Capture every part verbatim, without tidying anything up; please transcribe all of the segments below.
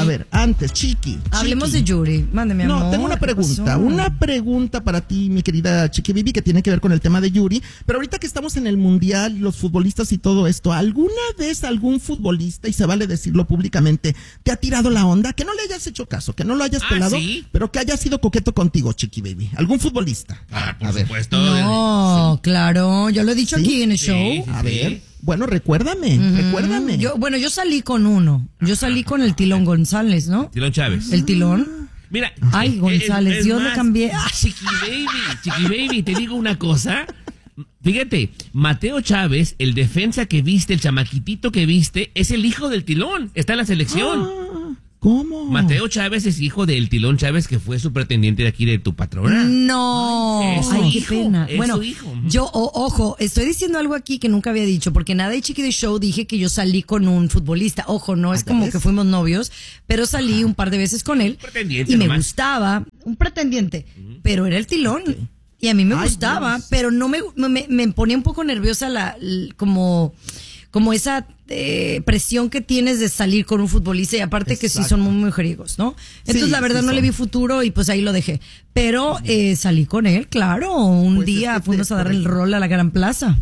ver, antes, Chiqui. Hablemos Chiqui. de Yuri. Mándeme, amor. No, tengo una pregunta. Una pregunta para ti, mi querida Chiqui Baby, que tiene que ver con el tema de Yuri. Pero ahorita que estamos en el mundial, los futbolistas y todo esto, ¿alguna vez algún futbolista, y se vale decirlo públicamente, te ha tirado la onda? Que no le hayas hecho caso, que no lo hayas ¿Ah, pelado, sí? pero que haya sido coqueto contigo, Chiqui Baby. ¿Algún futbolista? Ah, por a ver. supuesto. No, Sí. claro, yo lo he dicho ¿Sí? aquí en el Sí, show. sí, A sí. ver. Bueno, recuérdame, Ujú. recuérdame. Yo, bueno, yo salí con uno. Yo salí con el Tilón González, ¿no? Tilón Chávez. El Tilón. Mira. Ay, es- González, es Dios más, le cambié. Chiqui Baby, Chiqui Baby, te digo una cosa. Fíjate, Mateo Chávez, el defensa que viste, el chamaquitito que viste, es el hijo del Tilón. Está en la selección. Ah, ¿cómo? Mateo Chávez es hijo del Tilón Chávez, que fue su pretendiente de aquí de tu patrona. No, Es su ay, qué hijo, pena. es Bueno, su hijo. yo, o- ojo, estoy diciendo algo aquí que nunca había dicho, porque nada de Chiqui de Show dije que yo salí con un futbolista. Ojo, no es Ah, ¿ya como ves? que fuimos novios, pero salí un par de veces con él Pretendiente y me nomás. gustaba, un pretendiente, pero era el Tilón. Y a mí me Ay, gustaba, Dios. pero no me, me, me ponía un poco nerviosa la, l- como, como esa eh, presión que tienes de salir con un futbolista, y aparte que sí Exacto. son muy mujeriegos, ¿no? Entonces Sí, la verdad sí no le son. vi futuro y pues ahí lo dejé. Pero eh, salí con él, claro, un Pues es día que fuimos te- a dar el rol a la Gran Plaza.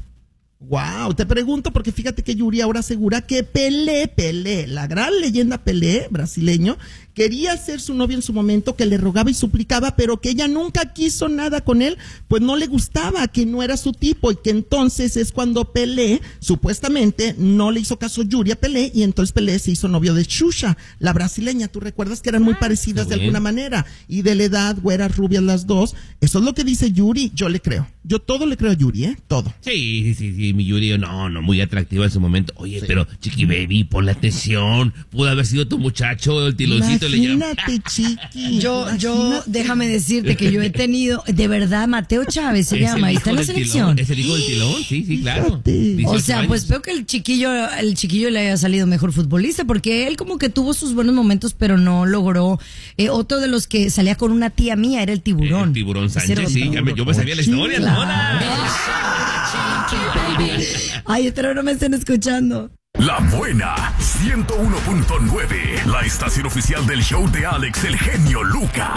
Wow, te pregunto porque fíjate que Yuri ahora asegura que Pelé, Pelé, la gran leyenda Pelé, brasileño, quería ser su novia en su momento, que le rogaba y suplicaba, pero que ella nunca quiso nada con él, pues no le gustaba, que no era su tipo, y que entonces es cuando Pelé, supuestamente, no le hizo caso Yuri a Pelé, y entonces Pelé se hizo novio de Xuxa, la brasileña. ¿Tú recuerdas que eran muy parecidas qué de bien. alguna manera? Y de la edad, güeras, rubias las dos. Eso es lo que dice Yuri, yo le creo. Yo todo le creo a Yuri, ¿eh? Todo. Sí, sí, sí, sí, mi Yuri, no, no, muy atractiva en su momento. Oye, Sí. pero Chiqui Baby, ponle atención. Pudo haber sido tu muchacho, el tiloncito le llama. Imagínate, Chiqui. Yo, yo, imagínate. déjame decirte que yo he tenido, de verdad, Mateo Chávez se Es llama, el y está en la hijo del selección. tilón, es el hijo del tilón, sí, sí, claro. Fíjate. dieciocho O sea, años. pues veo que el chiquillo, el chiquillo le haya salido mejor futbolista, porque él como que tuvo sus buenos momentos, pero no logró. Eh, otro de los que salía con una tía mía era el Tiburón. El Tiburón Ese era Sánchez, sí, otro. ya me- yo me sabía la historia, Claro. ¿no? Ay, espero no me estén escuchando. La Buena ciento uno punto nueve, la estación oficial del show de Alex el genio Lucas.